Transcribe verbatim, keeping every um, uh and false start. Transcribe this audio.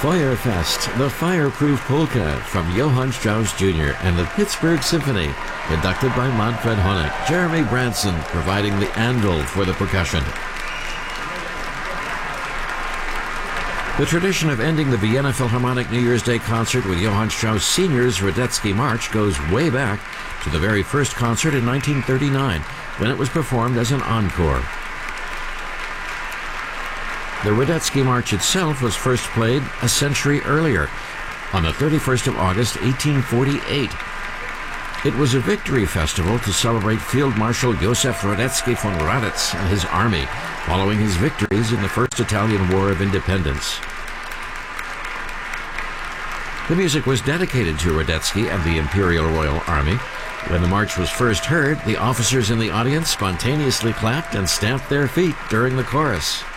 Feuerfest, the Fireproof Polka from Johann Strauss Junior and the Pittsburgh Symphony, conducted by Manfred Honeck. Jeremy Branson providing the anvil for the percussion. The tradition of ending the Vienna Philharmonic New Year's Day concert with Johann Strauss Senior's Radetzky March goes way back to the very first concert in nineteen thirty-nine, when it was performed as an encore. The Radetzky March itself was first played a century earlier, on the thirty-first of August, eighteen forty-eight. It was a victory festival to celebrate Field Marshal Josef Radetzky von Radetz and his army, following his victories in the First Italian War of Independence. The music was dedicated to Radetzky and the Imperial Royal Army. When the march was first heard, the officers in the audience spontaneously clapped and stamped their feet during the chorus.